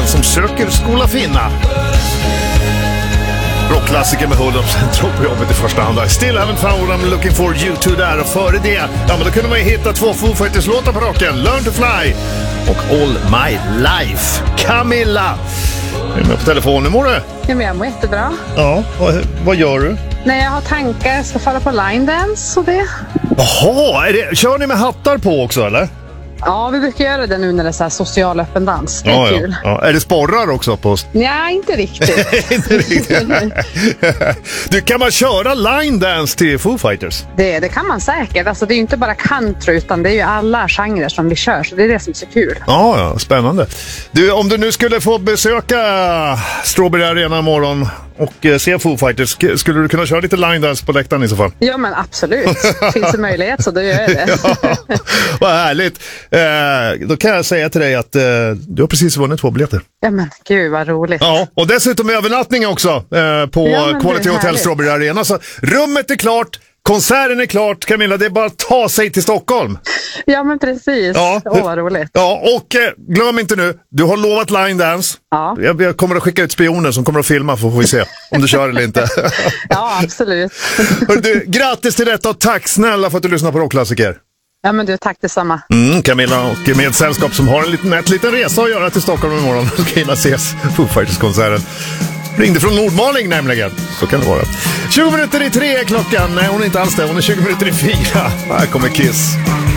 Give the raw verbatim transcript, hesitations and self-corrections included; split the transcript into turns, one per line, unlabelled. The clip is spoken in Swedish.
den som söker skola finna. Rockklassiker med hundra procent tro på jobbet i första hand. Still haven't found what I'm looking for you two där. Och före det, ja men då kunde man ju hitta två Foo Fighters-låtar på rocken. Learn to Fly och All My Life. Camilla är med på telefonen, mår du?
Ja, men jag mår jättebra.
Ja, vad, vad gör du?
När jag har tankar, jag ska fara på line dance och det.
Jaha, är det, kör ni med hattar på också eller?
Ja, vi brukar göra det nu när det är så här social öppen dans. Det är
Ja,
kul.
ja, ja. Är det sporrar också på?
Ja, inte riktigt.
Inte riktigt. Du, kan man köra line dance till Foo Fighters?
Det, det kan man säkert. Alltså, det är ju inte bara country utan det är ju alla genrer som vi kör. Så det är det som är så kul.
Ja, ja, spännande. Du, om du nu skulle få besöka Strawberry Arena imorgon och eh, se Foo Fighters, skulle du kunna köra lite line dance på läktaren i så fall?
Ja, men absolut. Finns det möjlighet så då gör jag det.
Ja, vad härligt. Eh, då kan jag säga till dig att eh, du har precis vunnit två biljetter.
Ja, men gud vad roligt.
Ja, och dessutom övernattning också eh, på
Ja,
Quality Hotel
härligt.
Strawberry Arena. Så rummet är klart, konserten är klart. Camilla, det är bara att ta sig till Stockholm.
Ja, men precis.
Ja.
Åh, vad roligt.
Ja, och eh, glöm inte nu, du har lovat line dance.
Ja.
Jag, jag kommer att skicka ut spioner som kommer att filma, för får vi se om du kör eller inte.
Ja, absolut.
Hör du, grattis till detta och tack snälla för att du lyssnar på Rockklassiker.
Ja, men du, tack detsamma.
Mm, Camilla och med sällskap som har en liten, ett liten resa att göra till Stockholm imorgon. Då ska hinna ses Foo Fighters-konserten. Ringde från Nordmaling nämligen. Så kan det vara. tjugo minuter i tre är klockan. Nej, hon är inte alls det. Hon är tjugo minuter i fyra. Här kommer Kiss.